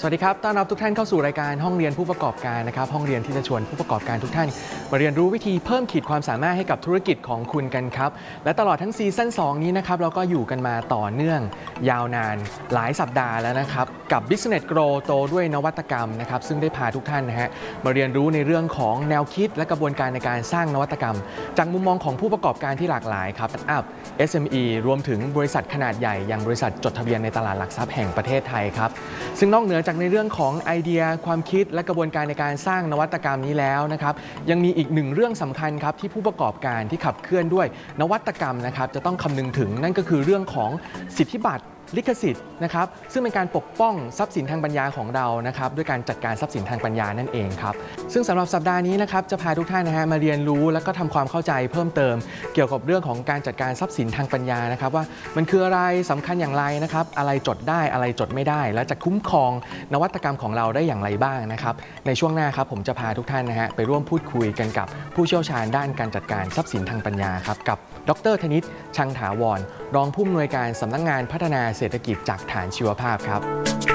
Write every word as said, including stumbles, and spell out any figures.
วัสดีครับต้อนรับทุกท่านเข้าสู่รายการห้องเรียนผู้ประกอบการนะครับห้องเรียนที่จะชวนผู้ประกอบการทุกท่านมาเรียนรู้วิธีเพิ่มขีดความสามารถให้กับธุรกิจของคุณกันครับและตลอดทั้งซีซั่นสองนี้นะครับเราก็อยู่กันมาต่อเนื่องยาวนานหลายสัปดาห์แล้วนะครับกับ Business Grow โตด้วยนวัตกรรมนะครับซึ่งได้พาทุกท่านนะฮะมาเรียนรู้ในเรื่องของแนวคิดและกระบวนการในการสร้างนวัตกรรมจากมุมมองของผู้ประกอบการที่หลากหลายครับ Startup เอส เอ็ม อี รวมถึงบริษัทขนาดใหญ่อย่างบริษัทจดทะเบียนในตลาดหลักทรัพย์แห่งประเทศไทยครับซึ่งนอกเหนือจากในเรื่องของไอเดียความคิดและกระบวนการในการสร้างนวัตกรรมนี้แล้วนะครับยังมีอีกหนึ่งเรื่องสำคัญครับที่ผู้ประกอบการที่ขับเคลื่อนด้วยนวัตกรรมนะครับจะต้องคำนึงถึงนั่นก็คือเรื่องของสิทธิบัตรลิขสิทธิ์นะครับซึ่งเป็นการปกป้องทรัพย์สินทางปัญญาของเรานะครับด้วยการจัดการทรัพย์สินทางปัญญานั่นเองครับซึ่งสำหรับสัปดาห์นี้นะครับจะพาทุกท่านนะฮะมาเรียนรู้และก็ทำความเข้าใจเพิ่มเติมเกี่ยวกับเรื่องของการจัดการทรัพย์สินทางปัญญานะครับว่ามันคืออะไรสำคัญอย่างไรนะครับอะไรจดได้อะไรจดไม่ได้และจะคุ้มครองนวัตกรรมของเราได้อย่างไรบ้างนะครับในช่วงหน้าครับผมจะพาทุกท่านนะฮะไปร่วมพูดคุยกันกับผู้เชี่ยวชาญด้านการจัดการทรัพย์สินทางปัญญาครับกับดร.ธนิต ชังถาวรรองผู้อำนวยการสำนักงานพัฒนาเศรษฐกิจจากฐานชีวภาพครับ